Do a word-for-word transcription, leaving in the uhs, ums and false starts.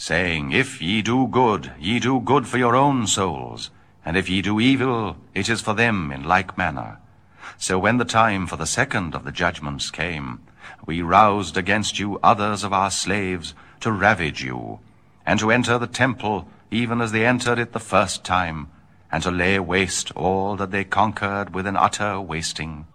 saying, If ye do good, ye do good for your own souls, and if ye do evil, it is for them in like manner. So when the time for the second of the judgments came, we roused against you others of our slaves to ravage you, and to enter the temple even as they entered it the first time, and to lay waste all that they conquered with an utter wasting.